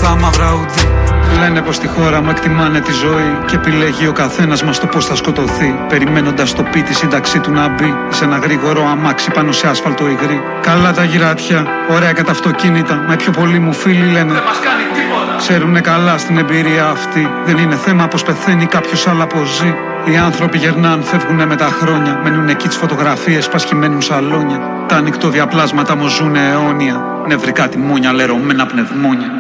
στα μαύρα ουντί. Λένε πως στη χώρα μου εκτιμάνε τη ζωή και επιλέγει ο καθένας μας το πώς θα σκοτωθεί. Περιμένοντας το πι τη σύνταξή του να μπει σε ένα γρήγορο αμάξι πάνω σε άσφαλτο υγρή. Καλά τα γυρατιά, ωραία και τα αυτοκίνητα. Μα οι πιο πολλοί μου φίλοι λένε δεν μας κάνει τίποτα. Ξέρουνε καλά στην εμπειρία αυτή. Δεν είναι θέμα πως πεθαίνει κάποιος, αλλά πως ζει. Οι άνθρωποι γερνάν, φεύγουνε με τα χρόνια. Μένουν εκεί τις φωτογραφίες, πασχημένουν σαλόνια. Τα ανοιχτόδιαπλάσματα μου ζουνε αιώνια. Νευρικά τιμόνια, λερωμένα πνευμόνια.